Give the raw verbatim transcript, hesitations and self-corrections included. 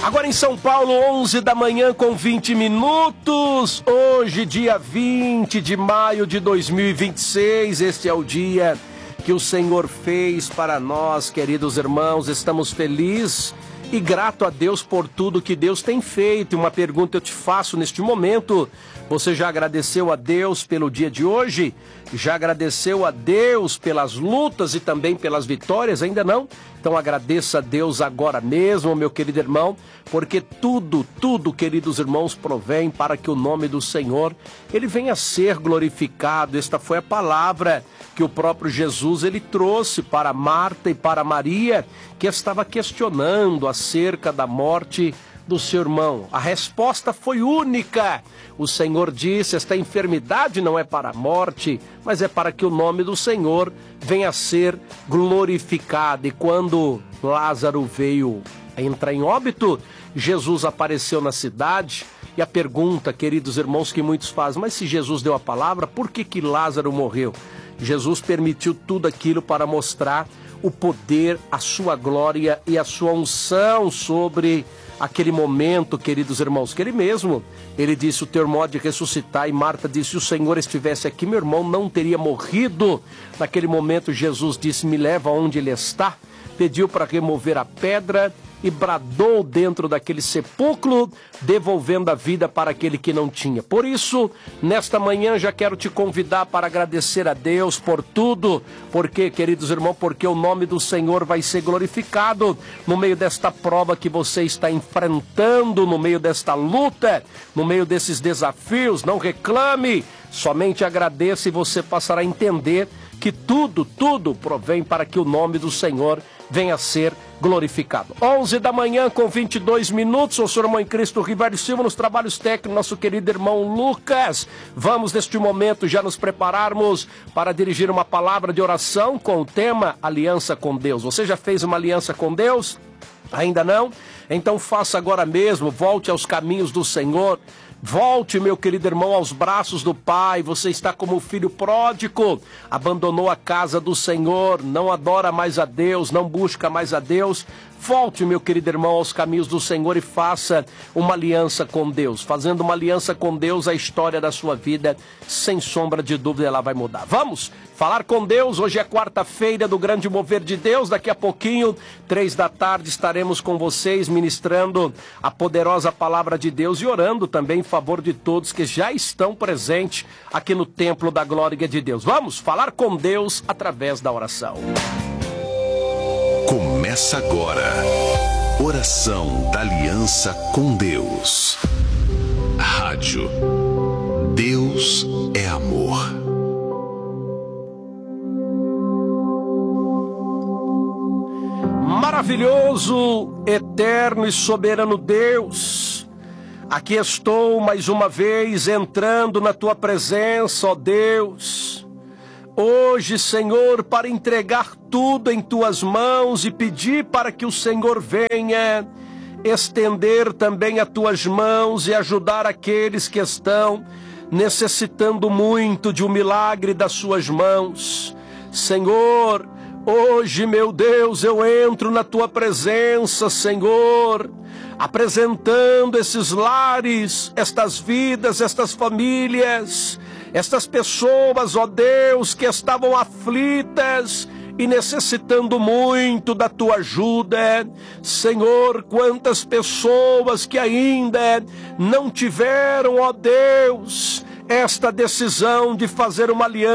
Agora em São Paulo, onze da manhã com vinte minutos. Hoje, dia vinte de maio de dois mil e vinte e seis. Este é o dia que o Senhor fez para nós, queridos irmãos. Estamos felizes e grato a Deus por tudo que Deus tem feito. Uma pergunta eu te faço neste momento: você já agradeceu a Deus pelo dia de hoje? Já agradeceu a Deus pelas lutas e também pelas vitórias? Ainda não? Então agradeça a Deus agora mesmo, meu querido irmão, porque tudo, tudo, queridos irmãos, provém para que o nome do Senhor, ele venha a ser glorificado. Esta foi a palavra que o próprio Jesus, ele trouxe para Marta e para Maria, que estava questionando acerca da morte do seu irmão. A resposta foi única. O Senhor disse: esta enfermidade não é para a morte, mas é para que o nome do Senhor venha a ser glorificado. E quando Lázaro veio entrar em óbito, Jesus apareceu na cidade. E a pergunta, queridos irmãos, que muitos fazem: mas se Jesus deu a palavra, por que que Lázaro morreu? Jesus permitiu tudo aquilo para mostrar o poder, a sua glória e a sua unção sobre aquele momento, queridos irmãos, que ele mesmo, ele disse: o teu irmão há de ressuscitar. E Marta disse: se o Senhor estivesse aqui, meu irmão não teria morrido. Naquele momento Jesus disse: me leva onde ele está. Pediu para remover a pedra e bradou dentro daquele sepulcro, devolvendo a vida para aquele que não tinha. Por isso, nesta manhã já quero te convidar para agradecer a Deus por tudo. Porque, queridos irmãos, porque o nome do Senhor vai ser glorificado no meio desta prova que você está enfrentando, no meio desta luta, no meio desses desafios. Não reclame, somente agradeça e você passará a entender que tudo, tudo provém para que o nome do Senhor venha a ser glorificado. onze da manhã com vinte e dois minutos, o senhor irmão em Cristo Ribeiro Silva nos trabalhos técnicos, nosso querido irmão Lucas. Vamos neste momento já nos prepararmos para dirigir uma palavra de oração com o tema Aliança com Deus. Você já fez uma aliança com Deus? Ainda não? Então faça agora mesmo, volte aos caminhos do Senhor. Volte, meu querido irmão, aos braços do Pai. Você está como filho pródigo, abandonou a casa do Senhor, não adora mais a Deus, não busca mais a Deus. Volte, meu querido irmão, aos caminhos do Senhor e faça uma aliança com Deus. Fazendo uma aliança com Deus, a história da sua vida, sem sombra de dúvida, ela vai mudar. Vamos falar com Deus. Hoje é quarta-feira do grande mover de Deus. Daqui a pouquinho, três da tarde, estaremos com vocês ministrando a poderosa palavra de Deus e orando também em favor de todos que já estão presentes aqui no templo da glória de Deus. Vamos falar com Deus através da oração. Começa agora, oração da aliança com Deus. Rádio Deus é amor. Maravilhoso, eterno e soberano Deus, aqui estou mais uma vez entrando na tua presença, ó Deus. Hoje, Senhor, para entregar tudo em tuas mãos e pedir para que o Senhor venha estender também as tuas mãos e ajudar aqueles que estão necessitando muito de um milagre das suas mãos. Senhor, hoje, meu Deus, eu entro na tua presença, Senhor, apresentando esses lares, estas vidas, estas famílias, estas pessoas, ó Deus, que estavam aflitas e necessitando muito da tua ajuda. Senhor, quantas pessoas que ainda não tiveram, ó Deus, esta decisão de fazer uma aliança